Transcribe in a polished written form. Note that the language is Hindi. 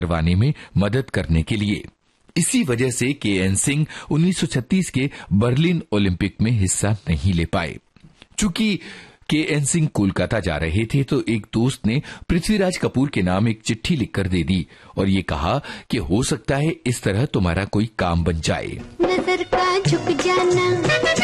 करवाने में मदद करने के लिए। इसी वजह से के.एन. सिंह 1936 के बर्लिन ओलंपिक में हिस्सा नहीं ले पाए। चूंकि के.एन. सिंह कोलकाता जा रहे थे तो एक दोस्त ने पृथ्वीराज कपूर के नाम एक चिट्ठी लिखकर दे दी और ये कहा कि हो सकता है इस तरह तुम्हारा कोई काम बन जाए। नजर का झुक जाना